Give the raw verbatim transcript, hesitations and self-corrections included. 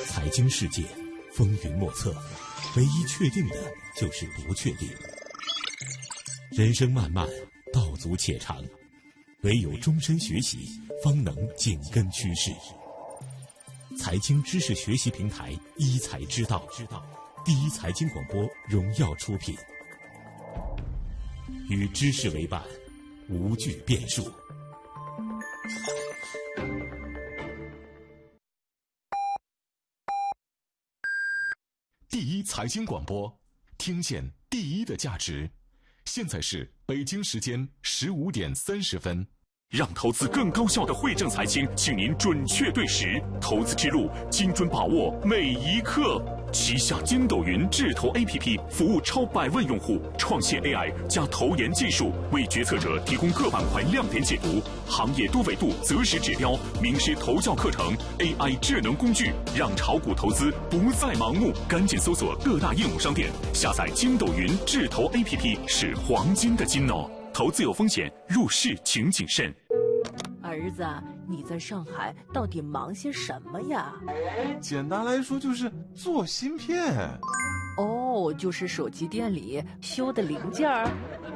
财经世界风云莫测，唯一确定的就是不确定。人生漫漫，道阻且长，唯有终身学习，方能紧跟趋势。财经知识学习平台一财之道，第一财经广播荣耀出品，与知识为伴，无惧变数。 第一财经广播，听见第一的价值。现在是北京时间十五点三十分。让投资更高效的惠正财经，请您准确对时，投资之路精准把握每一刻。旗下筋斗云智投 A P P 服务超百万用户，创新 A I 加投研技术，为决策者提供各板块亮点解读、行业多维度择时指标、名师投教课程、A I 智能工具，让炒股投资不再盲目。赶紧搜索各大应用商店，下载筋斗云智投 A P P， 是黄金的金哦。投资有风险，入市请谨慎。 儿子，你在上海到底忙些什么呀？ 简单来说就是做芯片。 哦，就是手机店里修的零件儿。